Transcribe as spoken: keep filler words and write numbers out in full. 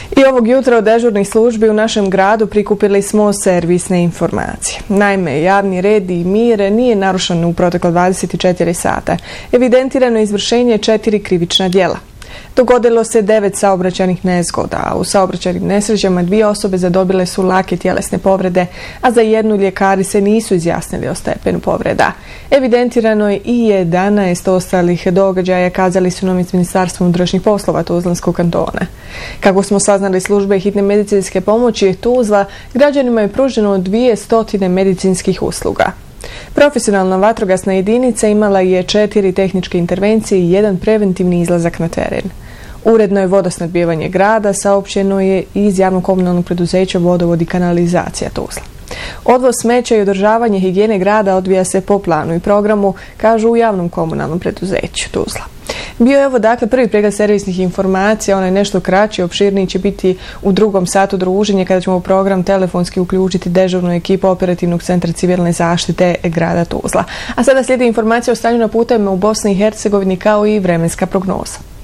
I ovog jutra od dežurnih službi u našem gradu prikupili smo servisne informacije. Naime, javni red i mir nije narušen u proteklo dvadeset četiri sata. Evidentirano je izvršenje četiri krivična djela. Dogodilo se devet saobraćajnih nezgoda, a u saobraćajnim nesrećama dvije osobe zadobile su lake tjelesne povrede, a za jednu ljekari se nisu izjasnili o stepenu povreda. Evidentirano je i jedanaest ostalih događaja, kazali su nam iz Ministarstva unutrašnjih poslova Tuzlanskog kantona. Kako smo saznali, službe hitne medicinske pomoći Tuzla građanima je pruženo dvije stotine medicinskih usluga. Profesionalna vatrogasna jedinica imala je četiri tehničke intervencije i jedan preventivni izlazak na teren. Uredno je vodosnabdijevanje grada, saopćeno je iz javnog komunalnog preduzeća Vodovod i kanalizacija Tuzla. Odvoz smeća i održavanje higijene grada odvija se po planu i programu, kažu u javnom komunalnom preduzeću Tuzla. Bio je ovo dakle prvi pregled servisnih informacija, onaj nešto kraći, opširniji će biti u drugom satu druženja kada ćemo u program telefonski uključiti dežurnu ekipu Operativnog centra civilne zaštite grada Tuzla. A sada slijedi informacija o stanju na putevima u Bosni i Hercegovini kao i vremenska prognoza.